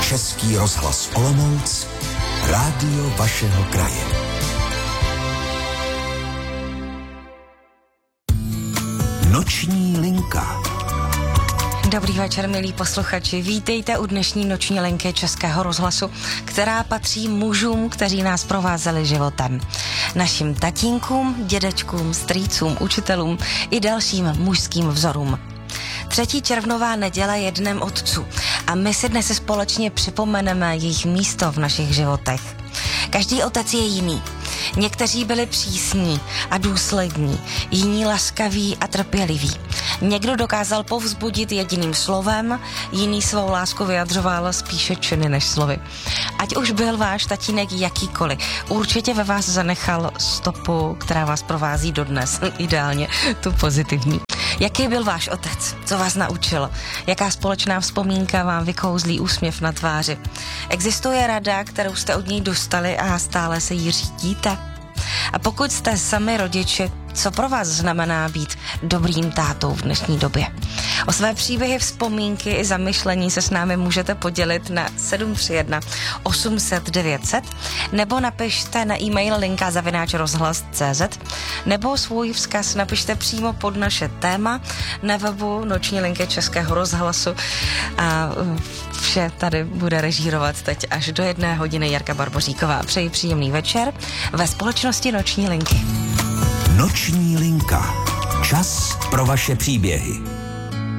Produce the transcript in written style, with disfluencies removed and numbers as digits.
Český rozhlas Olomouc, rádio vašeho kraje. Noční linka. Dobrý večer, milí posluchači. Vítejte u dnešní noční linky Českého rozhlasu, která patří mužům, kteří nás provázeli životem. Našim tatínkům, dědečkům, strýcům, učitelům i dalším mužským vzorům. 3. červnová neděle je dnem otců a my si dnes společně připomeneme jejich místo v našich životech. Každý otec je jiný. Někteří byli přísní a důslední, jiní laskaví a trpěliví. Někdo dokázal povzbudit jediným slovem, jiný svou lásku vyjadřoval spíše činy než slovy. Ať už byl váš tatínek jakýkoliv, určitě ve vás zanechal stopu, která vás provází dodnes, ideálně tu pozitivní. Jaký byl váš otec? Co vás naučil? Jaká společná vzpomínka vám vykouzlí úsměv na tváři? Existuje rada, kterou jste od něj dostali a stále se jí řídíte? A pokud jste sami rodiči, co pro vás znamená být dobrým tátou v dnešní době? O své příběhy, vzpomínky i zamyšlení se s námi můžete podělit na 731 800 900 nebo napište na e-mail linka@rozhlas.cz nebo svůj vzkaz napište přímo pod naše téma na webu Noční linky Českého rozhlasu a vše tady bude režírovat teď až do 1 hodiny Jarka Barboříková. Přeji příjemný večer ve společnosti Noční linky. Noční linka. Čas pro vaše příběhy.